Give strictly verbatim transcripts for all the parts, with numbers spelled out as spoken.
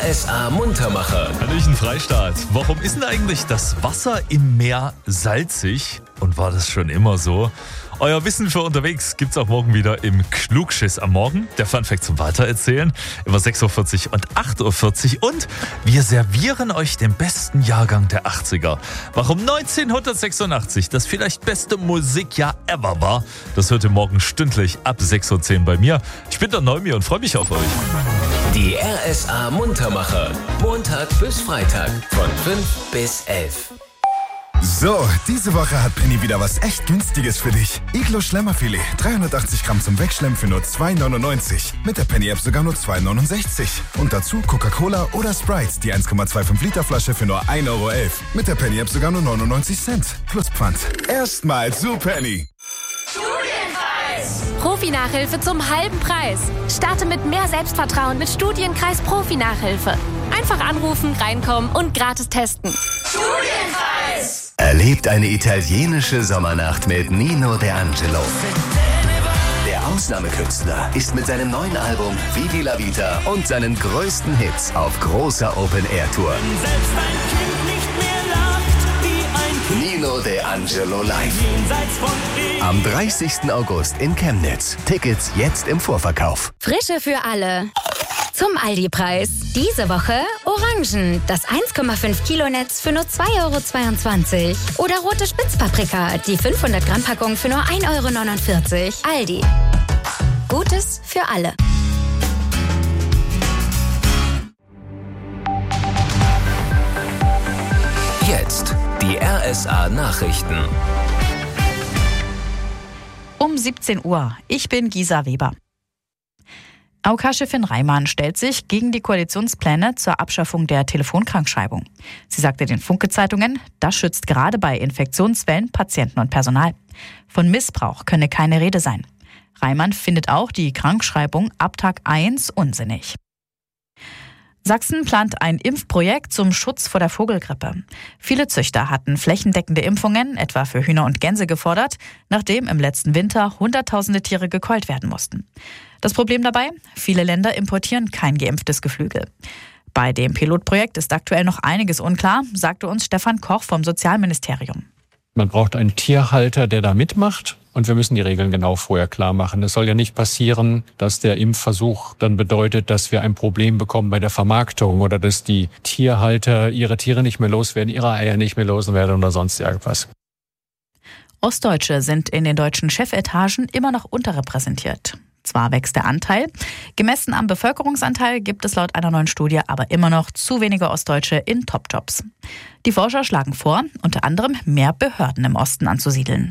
R S A Muntermacher. Hallöchen Freistaat. Warum ist denn eigentlich das Wasser im Meer salzig? Und war das schon immer so? Euer Wissen für unterwegs gibt's auch morgen wieder im Klugschiss am Morgen. Der Funfact zum Weitererzählen über sechs Uhr vierzig und acht Uhr vierzig. Und wir servieren euch den besten Jahrgang der achtziger. Warum neunzehnhundertsechsundachtzig das vielleicht beste Musikjahr ever war, das hört ihr morgen stündlich ab sechs Uhr zehn bei mir. Ich bin der Neumi und freue mich auf euch. Die R S A Muntermacher. Montag bis Freitag von fünf bis elf. So, diese Woche hat Penny wieder was echt Günstiges für dich. Iglo Schlemmerfilet, dreihundertachtzig Gramm zum Wegschlemmen für nur zwei neunundneunzig. Mit der Penny-App sogar nur zwei neunundsechzig. Und dazu Coca-Cola oder Sprite, die eins Komma fünfundzwanzig Liter Flasche für nur ein Euro elf. Mit der Penny-App sogar nur neunundneunzig Cent. Plus Pfand. Erstmal zu Penny. Studienkreis! Profi-Nachhilfe zum halben Preis. Starte mit mehr Selbstvertrauen mit Studienkreis Profi-Nachhilfe. Einfach anrufen, reinkommen und gratis testen. Studienkreis! Erlebt eine italienische Sommernacht mit Nino De Angelo. Der Ausnahmekünstler ist mit seinem neuen Album Vivi la Vita und seinen größten Hits auf großer Open-Air-Tour. Selbst ein Kind nicht mehr lacht wie ein Kind. Nino De Angelo live. Jenseits von ihm. Am dreißigsten August in Chemnitz. Tickets jetzt im Vorverkauf. Frische für alle. Zum Aldi-Preis. Diese Woche Orangen, das eins Komma fünf Kilo Netz für nur zwei Euro zweiundzwanzig. Oder rote Spitzpaprika, die fünfhundert Gramm Packung für nur ein Euro neunundvierzig. Aldi. Gutes für alle. Jetzt die R S A Nachrichten. Um siebzehn Uhr. Ich bin Gisa Weber. A O K-Chefin Reimann stellt sich gegen die Koalitionspläne zur Abschaffung der Telefonkrankschreibung. Sie sagte den Funke-Zeitungen, das schützt gerade bei Infektionswellen Patienten und Personal. Von Missbrauch könne keine Rede sein. Reimann findet auch die Krankschreibung ab Tag eins unsinnig. Sachsen plant ein Impfprojekt zum Schutz vor der Vogelgrippe. Viele Züchter hatten flächendeckende Impfungen, etwa für Hühner und Gänse, gefordert, nachdem im letzten Winter Hunderttausende Tiere gekeult werden mussten. Das Problem dabei? Viele Länder importieren kein geimpftes Geflügel. Bei dem Pilotprojekt ist aktuell noch einiges unklar, sagte uns Stefan Koch vom Sozialministerium. Man braucht einen Tierhalter, der da mitmacht. Und wir müssen die Regeln genau vorher klar machen. Es soll ja nicht passieren, dass der Impfversuch dann bedeutet, dass wir ein Problem bekommen bei der Vermarktung oder dass die Tierhalter ihre Tiere nicht mehr loswerden, ihre Eier nicht mehr loswerden oder sonst irgendwas. Ostdeutsche sind in den deutschen Chefetagen immer noch unterrepräsentiert. Zwar wächst der Anteil, gemessen am Bevölkerungsanteil gibt es laut einer neuen Studie aber immer noch zu wenige Ostdeutsche in Top-Jobs. Die Forscher schlagen vor, unter anderem mehr Behörden im Osten anzusiedeln.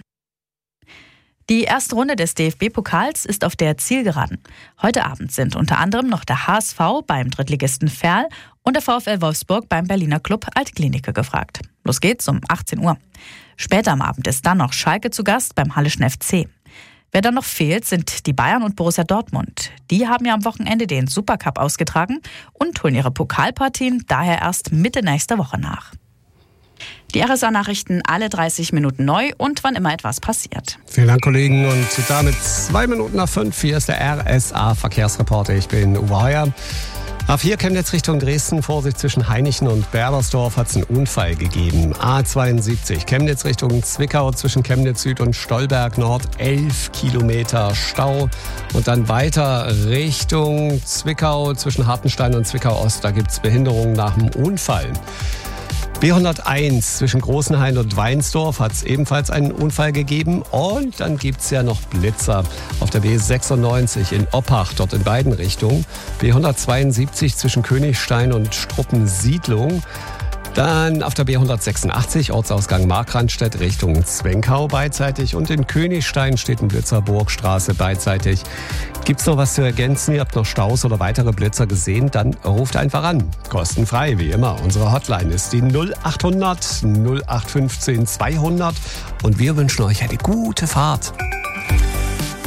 Die erste Runde des D F B-Pokals ist auf der Zielgeraden. Heute Abend sind unter anderem noch der H S V beim Drittligisten Verl und der VfL Wolfsburg beim Berliner Club Altklinike gefragt. Los geht's um achtzehn Uhr. Später am Abend ist dann noch Schalke zu Gast beim Halleschen F C. Wer dann noch fehlt, sind die Bayern und Borussia Dortmund. Die haben ja am Wochenende den Supercup ausgetragen und holen ihre Pokalpartien daher erst Mitte nächster Woche nach. Die R S A-Nachrichten alle dreißig Minuten neu und wann immer etwas passiert. Vielen Dank, Kollegen. Und damit zwei Minuten nach fünf. Hier ist der R S A-Verkehrsreporter. Ich bin Uwe Heuer. A vier Chemnitz Richtung Dresden, Vorsicht zwischen Heinichen und Berlersdorf hat es einen Unfall gegeben. A zweiundsiebzig Chemnitz Richtung Zwickau zwischen Chemnitz Süd und Stolberg Nord, elf Kilometer Stau. Und dann weiter Richtung Zwickau zwischen Hartenstein und Zwickau Ost, da gibt es Behinderungen nach dem Unfall. B hunderteins zwischen Großenhain und Weinsdorf hat es ebenfalls einen Unfall gegeben. Und dann gibt es ja noch Blitzer auf der B sechsundneunzig in Oppach, dort in beiden Richtungen. B hundertzweiundsiebzig zwischen Königstein und Struppensiedlung. Dann auf der B hundertsechsundachtzig, Ortsausgang Markranstädt Richtung Zwenkau beidseitig. Und in Königstein steht ein Blitzer, Burgstraße beidseitig. Gibt's noch was zu ergänzen? Ihr habt noch Staus oder weitere Blitzer gesehen? Dann ruft einfach an. Kostenfrei, wie immer. Unsere Hotline ist die null achthundert null acht fünfzehn zweihundert. Und wir wünschen euch eine gute Fahrt.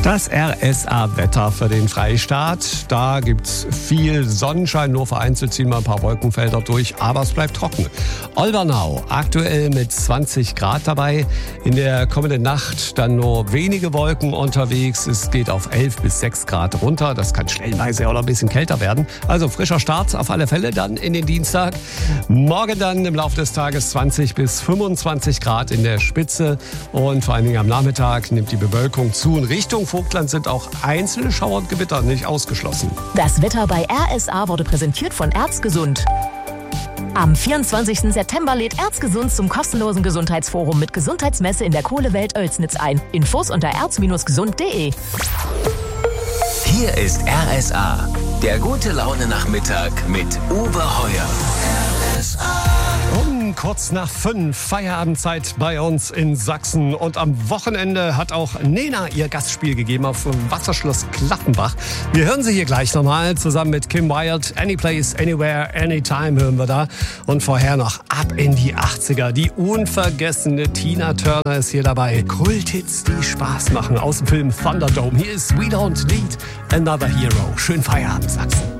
Das R S A-Wetter für den Freistaat. Da gibt's viel Sonnenschein, nur vereinzelt ziehen mal ein paar Wolkenfelder durch, aber es bleibt trocken. Olbernau aktuell mit zwanzig Grad dabei. In der kommenden Nacht dann nur wenige Wolken unterwegs. Es geht auf elf bis sechs Grad runter. Das kann stellenweise auch noch ein bisschen kälter werden. Also frischer Start auf alle Fälle dann in den Dienstag. Morgen dann im Laufe des Tages zwanzig bis fünfundzwanzig Grad in der Spitze. Und vor allen Dingen am Nachmittag nimmt die Bewölkung zu. In Richtung Vogtland sind auch einzelne Schauer und Gewitter nicht ausgeschlossen. Das Wetter bei R S A wurde präsentiert von Erzgesund. Am vierundzwanzigsten September lädt Erzgesund zum kostenlosen Gesundheitsforum mit Gesundheitsmesse in der Kohlewelt Oelsnitz ein. Infos unter erz Bindestrich gesund punkt de. Hier ist R S A, der gute Laune-Nachmittag mit Uwe Heuer. R S A. Um kurz nach fünf Feierabendzeit bei uns in Sachsen. Und am Wochenende hat auch Nena ihr Gastspiel gegeben auf dem Wasserschloss Klattenbach. Wir hören sie hier gleich nochmal zusammen mit Kim Wilde. Anyplace, Anywhere, Anytime hören wir da. Und vorher noch ab in die achtziger. Die unvergessene Tina Turner ist hier dabei. Kulthits, die Spaß machen aus dem Film Thunderdome. Hier ist We Don't Need Another Hero. Schönen Feierabend, Sachsen.